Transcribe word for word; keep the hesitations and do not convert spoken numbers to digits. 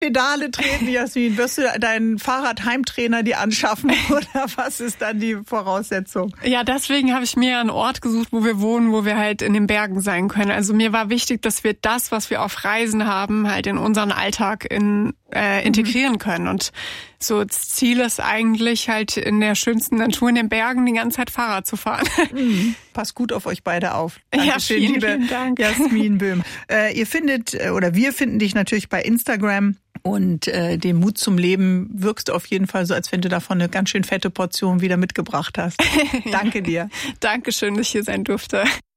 Pedale treten, Jasmin? Wirst du deinen Fahrradheimtrainer dir anschaffen oder was ist dann die Voraussetzung? Ja, deswegen habe ich mir einen Ort gesucht, wo wir wohnen, wo wir halt in den Bergen sein können. Also mir war wichtig, dass wir das, was wir auf Reisen haben, halt in unseren Alltag in, äh, integrieren mhm. können. Und so das Ziel ist eigentlich halt in der schönsten Natur in den Bergen die ganze Zeit Fahrrad zu fahren. Mhm. Passt gut auf euch beide auf. Dankeschön, ja, vielen, liebe vielen Dank. Jasmin Böhm. Äh, ihr findet, oder wir finden dich natürlich bei Instagram und äh, den Mut zum Leben wirkst du auf jeden Fall so, als wenn du davon eine ganz schön fette Portion wieder mitgebracht hast. Danke dir. Dankeschön, dass ich hier sein durfte.